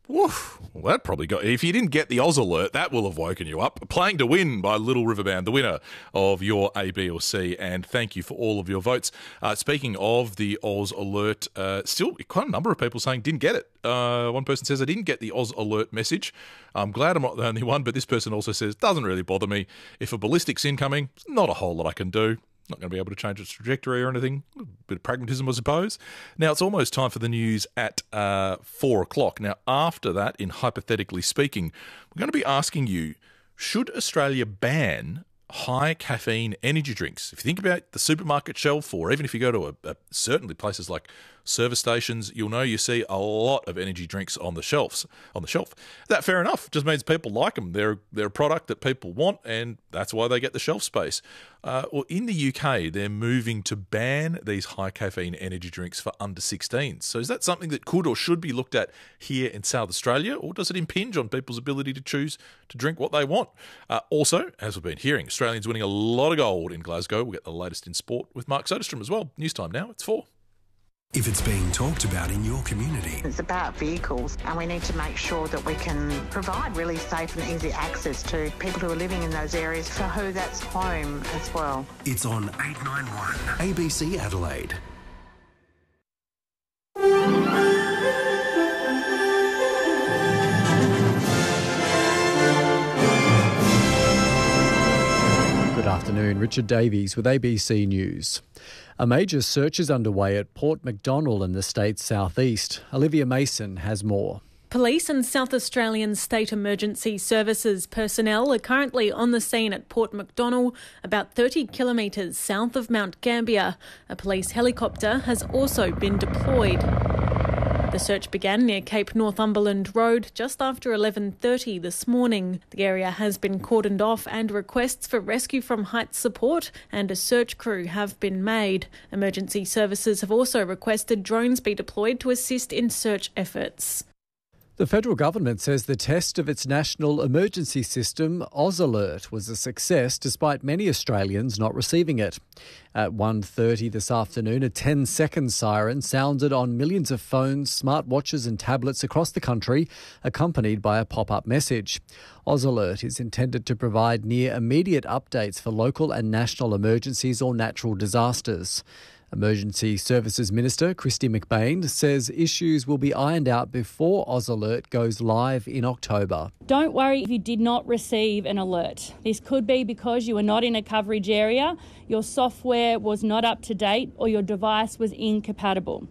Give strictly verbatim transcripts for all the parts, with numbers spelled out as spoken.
Woof. Well, that probably got... If you didn't get the Oz alert, that will have woken you up. Playing to Win by Little River Band, the winner of your A, B or C, and thank you for all of your votes. Uh, speaking of the Oz alert, uh, still quite a number of people saying didn't get it. Uh, one person says, I didn't get the Oz alert message. I'm glad I'm not the only one, but this person also says, doesn't really bother me. If a ballistic's incoming, not a whole lot I can do. Not going to be able to change its trajectory or anything. A bit of pragmatism, I suppose. Now, it's almost time for the news at uh, four o'clock. Now, after that, in Hypothetically Speaking, we're going to be asking you, should Australia ban high caffeine energy drinks? If you think about the supermarket shelf, or even if you go to a, a, certainly places like service stations, you'll know you see a lot of energy drinks on the shelves. On the shelf, that fair enough. Just means people like them. They're they're a product that people want, and that's why they get the shelf space. Uh, well, in the U K, they're moving to ban these high caffeine energy drinks for under sixteens. So is that something that could or should be looked at here in South Australia, or does it impinge on people's ability to choose to drink what they want? Uh, also, as we've been hearing, Australians winning a lot of gold in Glasgow. We'll get the latest in sport with Mark Soderstrom as well. News time now. It's four. If it's being talked about in your community. It's about vehicles, and we need to make sure that we can provide really safe and easy access to people who are living in those areas for who that's home as well. It's on eight ninety-one A B C Adelaide. Good afternoon, Richard Davies with A B C News. A major search is underway at Port Macdonnell in the state's southeast. Olivia Mason has more. Police and South Australian State Emergency Services personnel are currently on the scene at Port Macdonnell, about thirty kilometres south of Mount Gambier. A police helicopter has also been deployed. The search began near Cape Northumberland Road just after eleven thirty this morning. The area has been cordoned off and requests for rescue from heights support and a search crew have been made. Emergency services have also requested drones be deployed to assist in search efforts. The federal government says the test of its national emergency system, Oz Alert, was a success despite many Australians not receiving it. At one thirty this afternoon, a ten-second siren sounded on millions of phones, smartwatches and tablets across the country, accompanied by a pop-up message. Oz Alert is intended to provide near immediate updates for local and national emergencies or natural disasters. Emergency Services Minister Christy McBain says issues will be ironed out before Oz Alert goes live in October. Don't worry if you did not receive an alert. This could be because you were not in a coverage area, your software was not up to date, or your device was incompatible.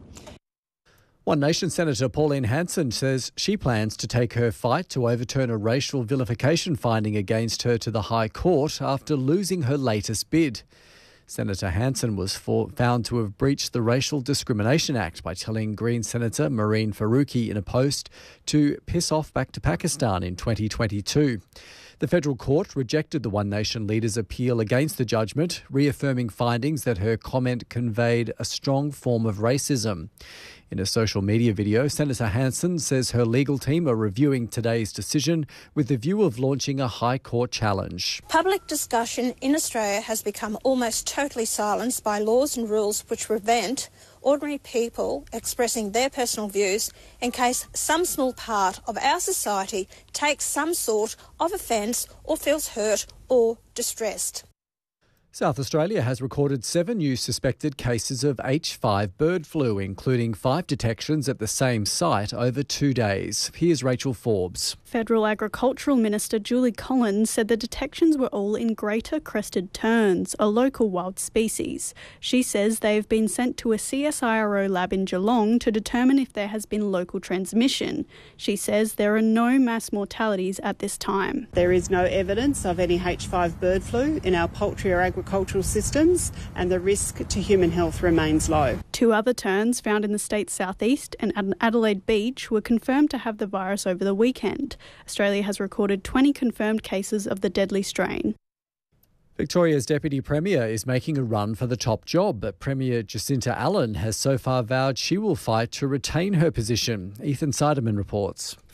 One Nation Senator Pauline Hanson says she plans to take her fight to overturn a racial vilification finding against her to the High Court after losing her latest bid. Senator Hanson was for, found to have breached the Racial Discrimination Act by telling Green Senator Marine Faruqi in a post to piss off back to Pakistan in twenty twenty-two. The federal court rejected the One Nation leader's appeal against the judgment, reaffirming findings that her comment conveyed a strong form of racism. In a social media video, Senator Hanson says her legal team are reviewing today's decision with the view of launching a High Court challenge. Public discussion in Australia has become almost totally silenced by laws and rules which prevent ordinary people expressing their personal views in case some small part of our society takes some sort of offence or feels hurt or distressed. South Australia has recorded seven new suspected cases of H five bird flu, including five detections at the same site over two days. Here's Rachel Forbes. Federal Agricultural Minister Julie Collins said the detections were all in greater crested terns, a local wild species. She says they have been sent to a C S I R O lab in Geelong to determine if there has been local transmission. She says there are no mass mortalities at this time. There is no evidence of any H five bird flu in our poultry or agricultural systems, and the risk to human health remains low. Two other terns found in the state's southeast and at Adelaide Beach were confirmed to have the virus over the weekend. Australia has recorded twenty confirmed cases of the deadly strain. Victoria's Deputy Premier is making a run for the top job, but Premier Jacinta Allen has so far vowed she will fight to retain her position. Ethan Siderman reports.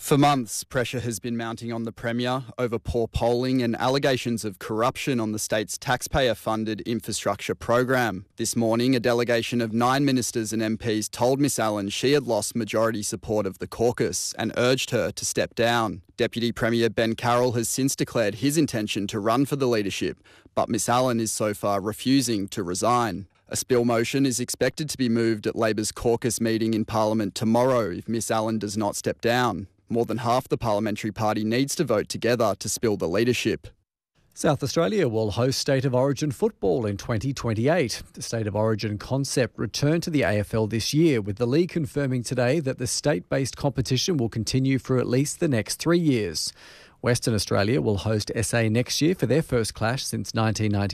For months, pressure has been mounting on the Premier over poor polling and allegations of corruption on the state's taxpayer-funded infrastructure program. This morning, a delegation of nine ministers and M Ps told Miss Allen she had lost majority support of the caucus and urged her to step down. Deputy Premier Ben Carroll has since declared his intention to run for the leadership, but Miss Allen is so far refusing to resign. A spill motion is expected to be moved at Labor's caucus meeting in Parliament tomorrow if Miss Allen does not step down. More than half the parliamentary party needs to vote together to spill the leadership. South Australia will host State of Origin football in twenty twenty-eight. The State of Origin concept returned to the A F L this year, with the league confirming today that the state-based competition will continue for at least the next three years. Western Australia will host S A next year for their first clash since nineteen ninety.